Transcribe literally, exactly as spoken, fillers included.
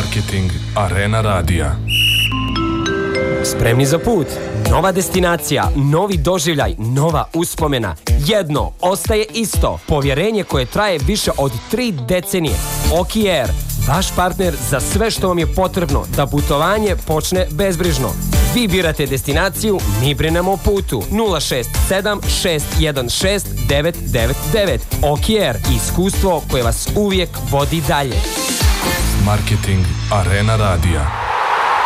Marketing Arena Radija. Spremni za put? Nova destinacija, novi doživljaj, nova uspomena. Jedno ostaje isto. Povjerenje koje traje više od tri decenije. Oki Air, vaš partner za sve što vam je potrebno da putovanje počne bezbrižno. Vi birate destinaciju, mi brinemo o putu. nula šest sedam šest jedan šest devet devet devet. Oki Air, iskustvo koje vas uvijek vodi dalje. Marketing Arena Radija.